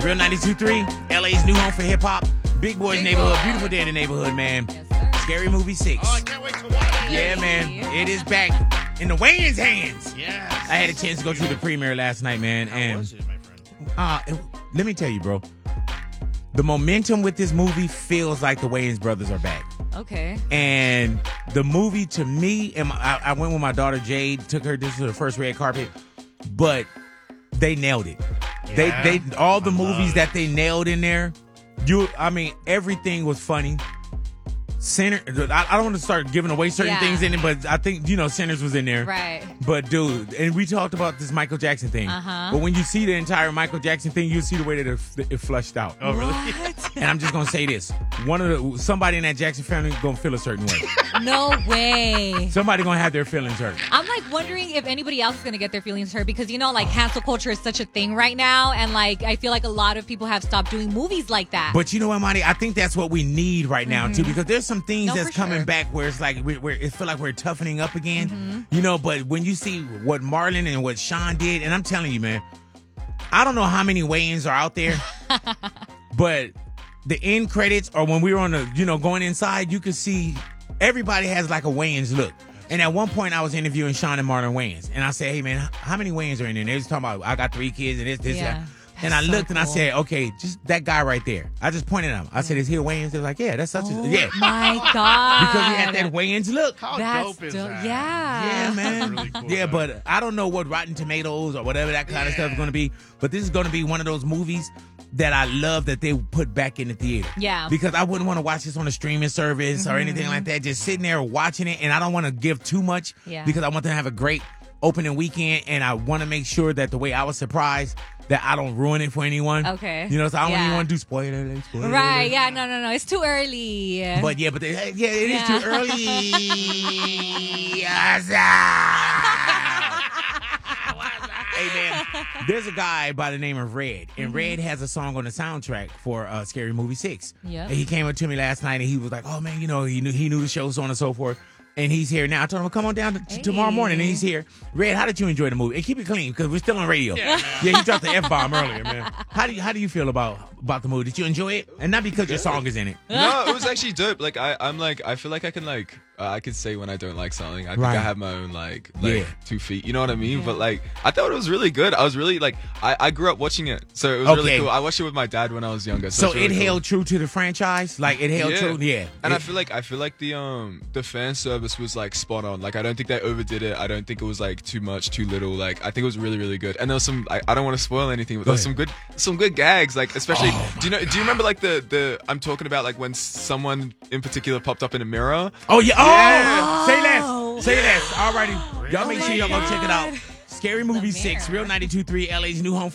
Real 92.3, LA's new home for hip hop. Big Boys Neighborhood, beautiful day in the neighborhood, man. Yes, sir. Scary Movie 6. Oh, I can't wait to watch it. Yeah, man. It is back in the Wayans' hands. Yes. I had a chance to go to the premiere last night, man. How was it, my friend? Let me tell you, bro. The momentum with this movie feels like the Wayans brothers are back. Okay. And the movie, to me, and I went with my daughter Jade, took her this to the first red carpet, but they nailed it. Yeah. They all the movies that they nailed in there. Everything was funny. Sinner, I don't want to start giving away certain things in it, but I think, Sinners was in there. Right. But, dude, and we talked about this Michael Jackson thing. Uh-huh. But when you see the entire Michael Jackson thing, you see the way that it flushed out. Oh, really? What? And I'm just going to say this. Somebody in that Jackson family going to feel a certain way. No way. Somebody going to have their feelings hurt. I'm wondering if anybody else is going to get their feelings hurt because, cancel culture is such a thing right now. And, I feel like a lot of people have stopped doing movies like that. But you know what, Monty? I think that's what we need right now, too, because there's some things that's for coming sure. back where it's like it feel like we're toughening up again. But when you see what Marlon and what Sean did, and I'm telling you, man, I don't know how many Wayans are out there, but the end credits or when we were on the, going inside, you could see everybody has like a Wayans look. And at one point, I was interviewing Sean and Marlon Wayans, and I said, "Hey, man, how many Wayans are in there?" And they was talking about, "I got 3 kids and this, Yeah. that." And I That's so looked and I cool. said, "Okay, just that guy right there." I just pointed at him. I said, "Is he a Wayans?" They're like, "Yeah, that's such Oh, a yeah." my God. Because he had that Wayans look. How That's dope is dope. that? Yeah. Yeah, man. really cool, yeah, though. but I don't know what Rotten Tomatoes or whatever that kind of stuff is going to be. But this is going to be one of those movies that I love that they put back in the theater. Yeah. Because I wouldn't want to watch this on a streaming service or anything like that. Just sitting there watching it. And I don't want to give too much Yeah. because I want them to have a great opening weekend. And I want to make sure that the way I was surprised that I don't ruin it for anyone. Okay. So I don't Yeah. even want to do spoiler alert. Right. Yeah. No. It's too early. But it is too early. Hey man, there's a guy by the name of Red, and Red has a song on the soundtrack for Scary Movie 6. Yep. And he came up to me last night and he was like, "Oh man, he knew the show, so on and so forth." And he's here now. I told him, "Come on down tomorrow morning," and he's here. Red, how did you enjoy the movie? And keep it clean because we're still on radio. Yeah, he dropped the F-bomb earlier, man. How do you feel about the movie? Did you enjoy it? And not because your song is in it. No, it was actually dope. I feel like I can I could say when I don't like something. I think Right. I have my own Yeah. 2 feet. You know what I mean? But I thought it was really good. I was really I grew up watching it, so it was really Okay. cool. I watched it with my dad when I was younger. So it's really it cool. held true to the franchise? Like it held true? Yeah. And I feel like the fan service was spot on. I don't think they overdid it. I don't think it was too much, too little. I think it was really, really good. And there was some I don't want to spoil anything, but there was some good gags. Especially do you remember the I'm talking about when someone in particular popped up in a mirror? Oh, yeah. Yeah. Say less. Say less. All righty. Y'all make sure y'all go check it out. God. Scary Movie 6, mirror. Real 92.3, LA's new home